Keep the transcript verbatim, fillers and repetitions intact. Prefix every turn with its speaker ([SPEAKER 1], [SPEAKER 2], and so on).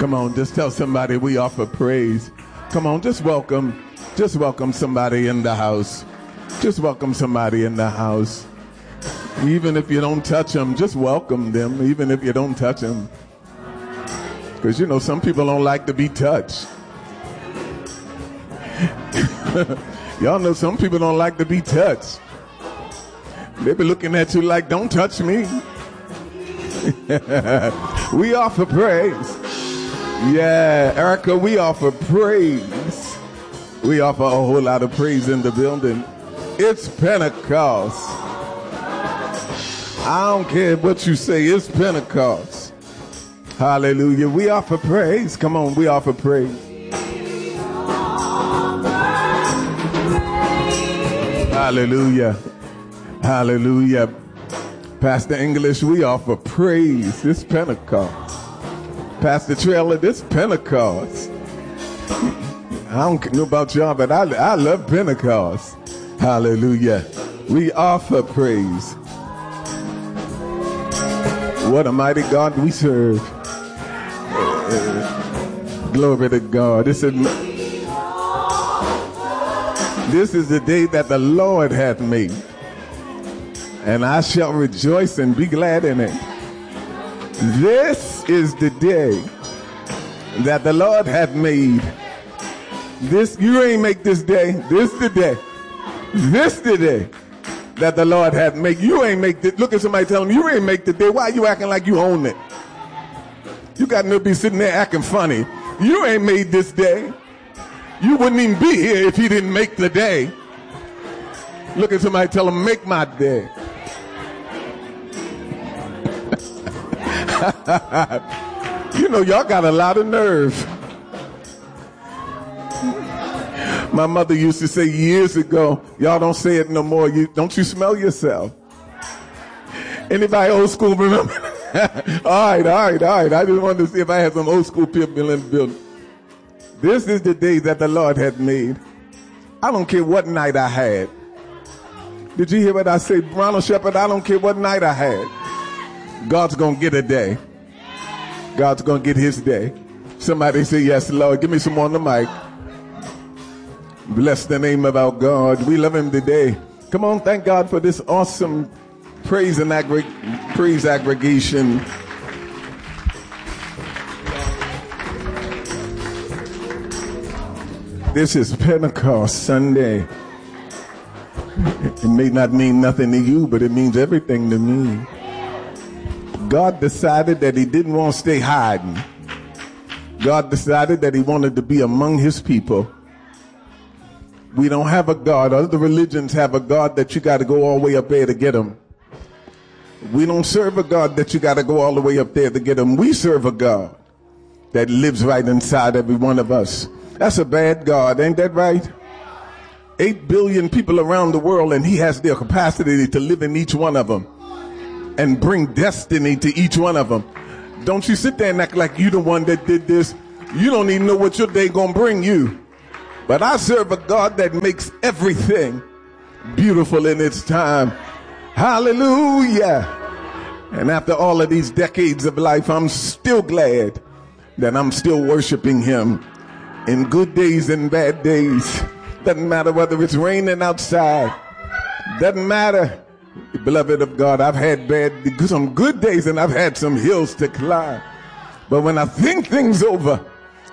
[SPEAKER 1] Come on, just tell somebody we offer praise. Come on, just welcome, just welcome somebody in the house. Just welcome somebody in the house. Even if you don't touch them, just welcome them, even if you don't touch them. Because, you know, some people don't like to be touched. Y'all know some people don't like to be touched. They be looking at you like, don't touch me. We offer praise. Yeah, Erica, we offer praise. We offer a whole lot of praise in the building. It's Pentecost. I don't care what you say, it's Pentecost. Hallelujah. We offer praise. Come on, we offer praise. Hallelujah. Hallelujah. Pastor English, we offer praise. It's Pentecost. Pastor Trailer, this Pentecost. I don't know about y'all, but I, I love Pentecost. Hallelujah. We offer praise. What a mighty God we serve. Uh, glory to God. This is, this is the day that the Lord hath made, and I shall rejoice and be glad in it. This is the day that the Lord hath made. This, you ain't make this day. This the day. This the day that the Lord hath made. You ain't make it. Look at somebody, tell them, you ain't make the day. Why are you acting like you own it? You got to be sitting there acting funny. You ain't made this day. You wouldn't even be here if he didn't make the day. Look at somebody, tell them, make my day. You know, y'all got a lot of nerve. My mother used to say years ago, y'all don't say it no more. You, don't you smell yourself? Anybody old school remember? all right, all right, all right. I just wanted to see if I had some old school people in the building. This is the day that the Lord had made. I don't care what night I had. Did you hear what I said? Ronald Shepherd, I don't care what night I had. God's going to get a day. God's going to get his day. Somebody say, yes, Lord. Give me some more on the mic. Bless the name of our God. We love him today. Come on, thank God for this awesome praise and aggr- praise aggregation. This is Pentecost Sunday. It may not mean nothing to you, but it means everything to me. God decided that he didn't want to stay hiding. God decided that he wanted to be among his people. We don't have a God. Other religions have a God that you got to go all the way up there to get him. We don't serve a God that you got to go all the way up there to get him. We serve a God that lives right inside every one of us. That's a bad God, ain't that right? Eight billion people around the world, and he has the capacity to live in each one of them and bring destiny to each one of them. Don't you sit there and act like you the one that did this. You don't even know what your day gonna bring you. But I serve a God that makes everything beautiful in its time. Hallelujah. And after all of these decades of life, I'm still glad that I'm still worshiping him in good days and bad days. Doesn't matter whether it's raining outside. Doesn't matter. Beloved of God, I've had bad, some good days and I've had some hills to climb. But when I think things over,